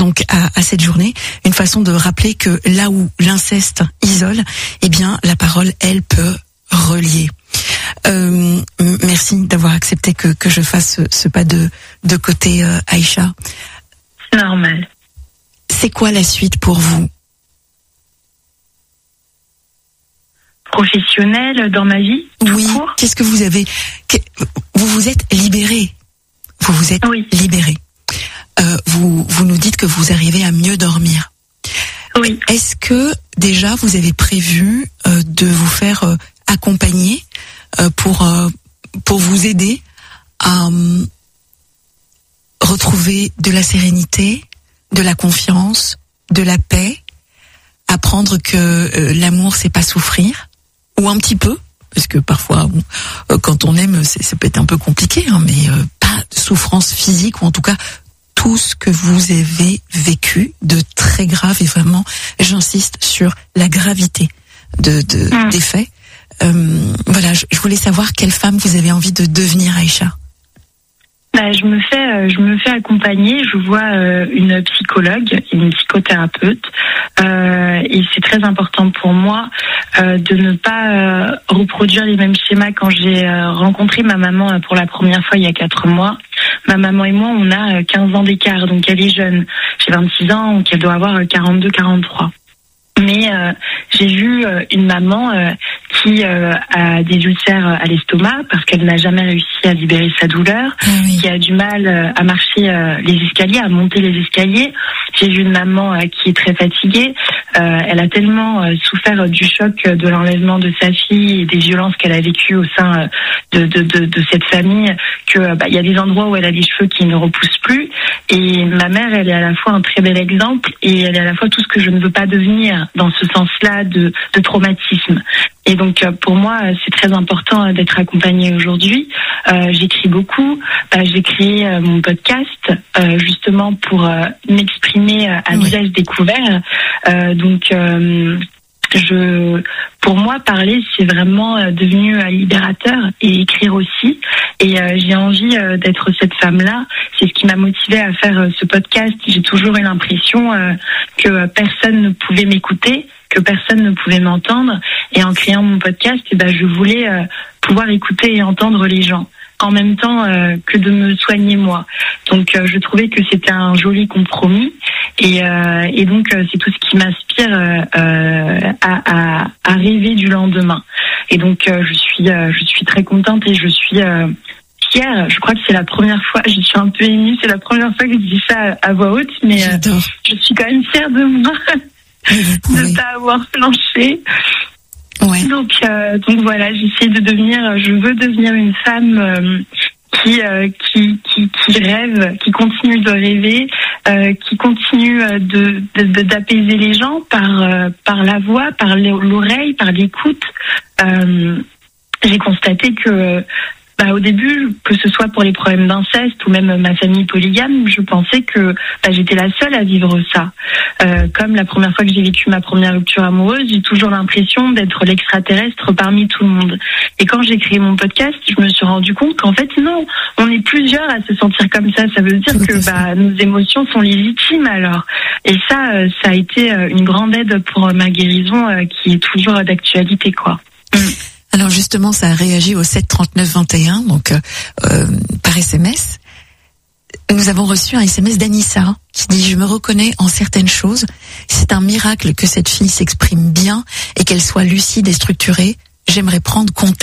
donc à cette journée, une façon de rappeler que là où l'inceste isole, eh bien la parole, elle, peut relier. Merci d'avoir accepté que je fasse ce pas de côté, Aïcha. C'est normal. C'est quoi la suite pour vous? Professionnelle, dans ma vie, oui. Court. Qu'est-ce que vous avez? Vous vous êtes libéré. Vous vous êtes libéré. Vous nous dites que vous arrivez à mieux dormir. Oui. Est-ce que déjà vous avez prévu de vous faire accompagner pour vous aider à retrouver de la sérénité, de la confiance, de la paix, apprendre que l'amour c'est pas souffrir, ou un petit peu, parce que parfois quand on aime ça peut être un peu compliqué, hein, mais pas de souffrance physique, ou en tout cas tout ce que vous avez vécu de très grave, et vraiment j'insiste sur la gravité des faits. Voilà, je voulais savoir quelle femme vous avez envie de devenir, Aïcha. Je me fais accompagner. Je vois une psychologue et une psychothérapeute, et c'est très important pour moi de ne pas reproduire les mêmes schémas. Quand j'ai rencontré ma maman pour la première fois il y a 4 mois, ma maman et moi on a 15 ans d'écart, donc elle est jeune. J'ai 26 ans, donc elle doit avoir 42-43. Mais j'ai vu une maman qui a des ulcères à l'estomac parce qu'elle n'a jamais réussi à libérer sa douleur, qui a du mal à marcher les escaliers, à monter les escaliers. J'ai vu une maman qui est très fatiguée. Elle a tellement souffert du choc de l'enlèvement de sa fille et des violences qu'elle a vécues au sein de cette famille que il y a des endroits où elle a des cheveux qui ne repoussent plus. Et ma mère, elle est à la fois un très bel exemple et elle est à la fois tout ce que je ne veux pas devenir dans ce sens-là de traumatisme. Et donc pour moi, c'est très important d'être accompagnée aujourd'hui. J'écris beaucoup. J'ai créé mon podcast justement pour m'exprimer à visage découvert. Pour moi, parler, c'est vraiment devenu libérateur, et écrire aussi. Et j'ai envie d'être cette femme-là. C'est ce qui m'a motivée à faire ce podcast. J'ai toujours eu l'impression que personne ne pouvait m'écouter, que personne ne pouvait m'entendre. Et en créant mon podcast, je voulais pouvoir écouter et entendre les gens en même temps que de me soigner moi. Donc je trouvais que c'était un joli compromis, et donc c'est tout ce qui m'inspire à rêver du lendemain. Et donc je suis très contente et je suis fière. Je crois que c'est la première fois, je suis un peu émue, c'est la première fois que je dis ça à voix haute, mais je suis quand même fière de moi de ne pas avoir flanché. Ouais. Donc voilà, je veux devenir une femme qui rêve, qui continue de rêver, qui continue d'apaiser les gens par la voix, par l'oreille, par l'écoute. J'ai constaté que au début, que ce soit pour les problèmes d'inceste ou même ma famille polygame, je pensais que j'étais la seule à vivre ça. Comme la première fois que j'ai vécu ma première rupture amoureuse, j'ai toujours l'impression d'être l'extraterrestre parmi tout le monde. Et quand j'ai créé mon podcast, je me suis rendu compte qu'en fait, non, on est plusieurs à se sentir comme ça. Ça veut dire que nos émotions sont légitimes alors. Et ça a été une grande aide pour ma guérison qui est toujours d'actualité, quoi. Alors justement, ça a réagi au 7 39 21, donc par SMS. Nous avons reçu un SMS d'Anissa qui dit « Je me reconnais en certaines choses. C'est un miracle que cette fille s'exprime bien et qu'elle soit lucide et structurée. J'aimerais prendre contact. »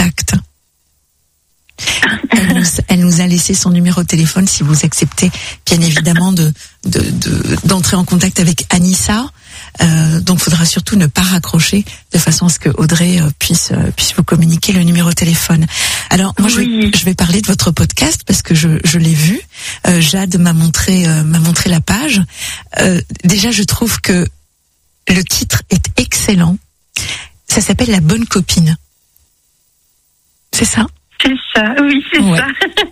Elle nous a laissé son numéro de téléphone si vous acceptez bien évidemment d'entrer en contact avec Anissa. Donc faudra surtout ne pas raccrocher de façon à ce que Audrey puisse vous communiquer le numéro de téléphone. Alors moi je vais parler de votre podcast parce que je l'ai vu. Jade m'a montré la page. Déjà je trouve que le titre est excellent. Ça s'appelle La bonne copine. C'est ça? C'est ça, oui, c'est ça.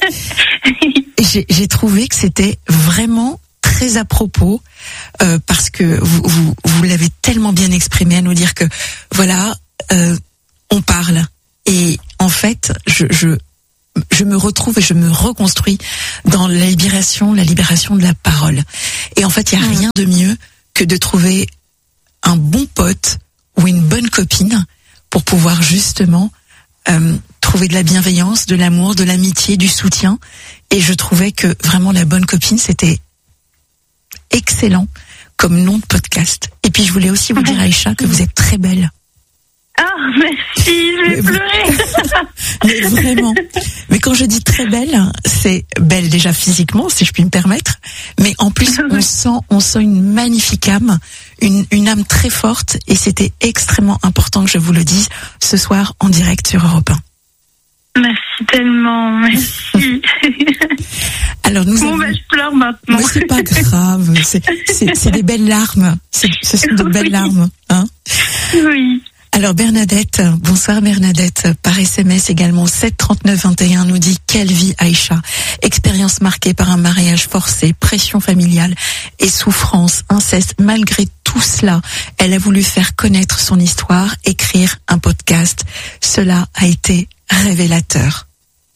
J'ai trouvé que c'était vraiment très à propos parce que vous l'avez tellement bien exprimé à nous dire que voilà, on parle et en fait je me retrouve et je me reconstruis dans la libération de la parole. Et en fait, il y a rien de mieux que de trouver un bon pote ou une bonne copine pour pouvoir justement trouver de la bienveillance, de l'amour, de l'amitié, du soutien. Et je trouvais que vraiment la bonne copine, c'était excellent comme nom de podcast. Et puis je voulais aussi vous dire, Aïcha, que vous êtes très belle. Ah, merci, je vais pleurer. Mais vraiment. Mais quand je dis très belle, c'est belle déjà physiquement, si je puis me permettre. Mais en plus, on sent une magnifique âme, une âme très forte. Et c'était extrêmement important que je vous le dise ce soir en direct sur Europe 1. Merci tellement, merci. Alors nous bon, je pleure maintenant. Mais c'est pas grave, c'est des belles larmes. Ce sont de belles larmes, hein. Oui. Alors Bernadette, bonsoir Bernadette, par SMS également, 73921 nous dit: quelle vie Aïcha, expérience marquée par un mariage forcé, pression familiale et souffrance, inceste. Malgré tout cela, elle a voulu faire connaître son histoire, écrire un podcast. Cela a été révélateur.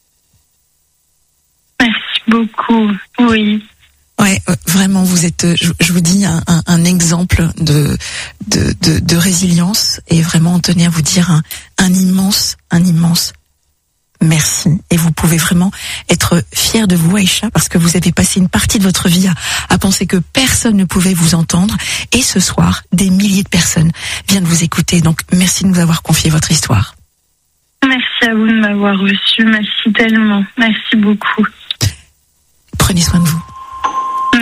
Merci beaucoup, oui. Ouais, vraiment, vous êtes, je vous dis, un exemple de résilience, et vraiment, tenez à vous dire un immense merci. Et vous pouvez vraiment être fier de vous, Aïcha, parce que vous avez passé une partie de votre vie à penser que personne ne pouvait vous entendre. Et ce soir, des milliers de personnes viennent vous écouter. Donc, merci de nous avoir confié votre histoire. Merci à vous de m'avoir reçu. Merci tellement. Merci beaucoup. Prenez soin de vous.